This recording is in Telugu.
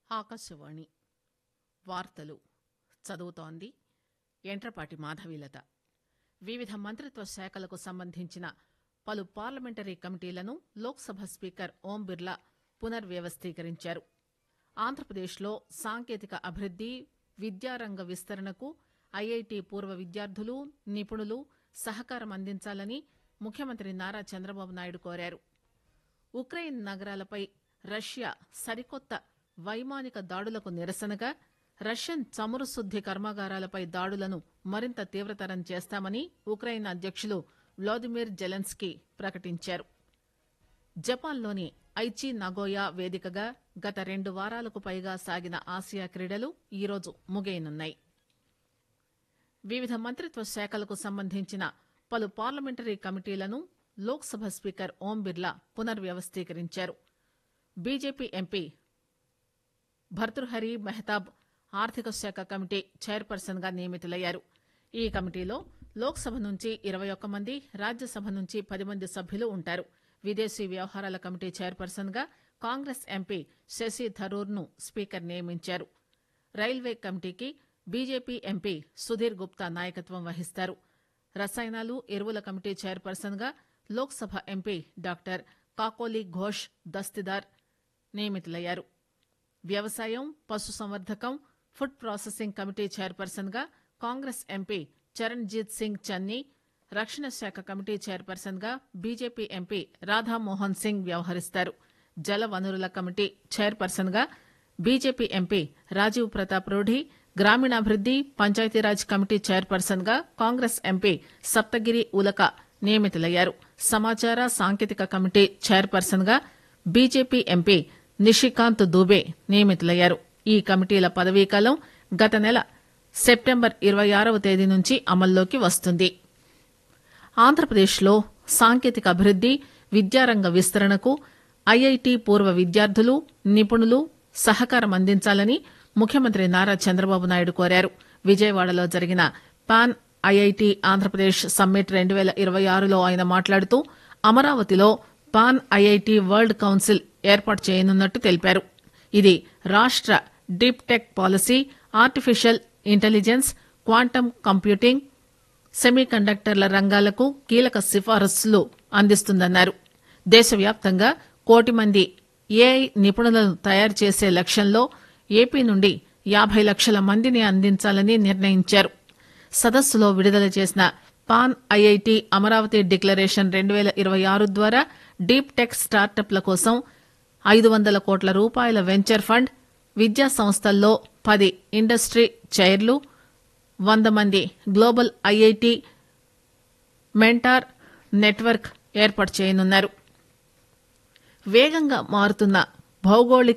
ఆకాశవాణి వార్తలు చదువుతోంది యంట్రపాటి మాధవీలత. వివిధ మంత్రిత్వ శాఖలకు సంబంధించిన పలు పార్లమెంటరీ కమిటీలను లోక్సభ స్పీకర్ ఓం బిర్లా పునర్వ్యవస్థీకరించారు. ఆంధ్రప్రదేశ్లో సాంకేతిక అభివృద్ది, విద్యారంగ విస్తరణకు ఐఐటి పూర్వ విద్యార్థులు, నిపుణులు సహకారం అందించాలని ముఖ్యమంత్రి నారా చంద్రబాబు నాయుడు కోరారు. ఉక్రెయిన్ నగరాలపై రష్యా సరికొత్త వైమానిక దాడులకు నిరసనగా రష్యన్ చమురు శుద్ది కర్మాగారాలపై దాడులను మరింత తీవ్రతరం చేస్తామని ఉక్రెయిన్ అధ్యకులు వ్లాదిమిర్ జెలెన్స్కీ ప్రకటించారు. జపాన్లోని ఐచి నగోయా వేదికగా గత 2 వారాలకు పైగా సాగిన ఆసియా క్రీడలు ఈరోజు ముగియనున్నాయి. వివిధ మంత్రిత్వ శాఖలకు సంబంధించిన పలు పార్లమెంటరీ కమిటీలను Lok Sabha speaker Om Birla పునర్వ్యవస్థీకరించారు. BJP MP Bhartrihari Mehtab ఆర్థిక శాఖ కమిటీ చైర్పర్సన్ గా నియమితులయ్యారు. ఈ కమిటీలో లోక్సభ నుంచి 21 మంది, రాజ్యసభ నుంచి 10 మంది సభ్యులు ఉంటారు. విదేశీ వ్యవహారాల కమిటీ చైర్పర్సన్ గా కాంగ్రెస్ ఎంపీ శశి థరూర్ ను స్పీకర్ నియమించారు. రైల్వే కమిటీకి బీజేపీ ఎంపీ సుధీర్ గుప్తా నాయకత్వం వహిస్తారు. రసాయనాలు, ఎరువుల కమిటీ చైర్పర్సన్ గా లోక్సభ ఎంపీ డాక్టర్ కాకోలి ఘోష్ దస్తిదార్ నియమితులయ్యారు. వ్యవసాయం, పశుసంవర్ధకం, ఫుడ్ ప్రాసెసింగ్ కమిటీ చైర్పర్సన్ గా కాంగ్రెస్ ఎంపీ చరణ్జీత్ సింగ్ చన్నీ, రక్షణ శాఖ కమిటీ చైర్పర్సన్ గా బీజేపీ ఎంపీ రాధామోహన్ సింగ్ వ్యవహరిస్తారు. జల వనరుల కమిటీ చైర్పర్సన్ గా బీజేపీ ఎంపీ రాజీవ్ ప్రతాప్ రూఢి, గ్రామీణాభివృద్ది, పంచాయతీరాజ్ కమిటీ చైర్పర్సన్ గా కాంగ్రెస్ ఎంపీ సప్తగిరి ఉలక నియమితులయ్యారు. సమాచార సాంకేతిక కమిటీ చైర్పర్సన్ గా బీజేపీ ఎంపీ నిషికాంత్ దూబే నియమితులయ్యారు. ఈ కమిటీల పదవీకాలం గత నెల సెప్టెంబర్ 26వ తేదీ నుంచి అమల్లోకి వస్తుంది. ఆంధ్రప్రదేశ్లో సాంకేతిక అభివృద్ది, విద్యారంగ విస్తరణకు ఐఐటి పూర్వ విద్యార్థులు, నిపుణులు సహకారం అందించాలని ముఖ్యమంత్రి నారా చంద్రబాబు నాయుడు కోరారు. విజయవాడలో జరిగిన పాన్ ఐఐటి ఆంధ్రప్రదేశ్ సమ్మిట్ 2026లో ఆయన మాట్లాడుతూ అమరావతిలో పాన్ ఐఐటి వరల్డ్ కౌన్సిల్ ఏర్పాటు చేయనున్నట్టు తెలిపారు. ఇది రాష్ట deep tech policy, artificial intelligence, quantum computing, సెమీకండక్టర్ల రంగాలకు కీలక సిఫారసులు అందిస్తుందన్నారు. దేశవ్యాప్తంగా 1 కోటి మంది ఏఐ నిపుణులను తయారు చేసే లక్ష్యంలో ఏపీ నుండి 50 లక్షల మందిని అందించాలని నిర్ణయించారు. సదస్సులో విడుదల చేసిన పాన్ ఐఐటి అమరావతి డిక్లరేషన్ 2026 ద్వారా డీప్ టెక్ స్టార్టప్ల కోసం 500 కోట్ల రూపాయల వెంచర్ ఫండ్, విద్యా సంస్థల్లో 10 ఇండస్ట్రీ చైర్లు, 100 మంది గ్లోబల్ ఐఐటి మెంటార్ నెట్వర్క్ ఏర్పాటు చేయనున్నారు. వేగంగా మారుతున్న భౌగోళిక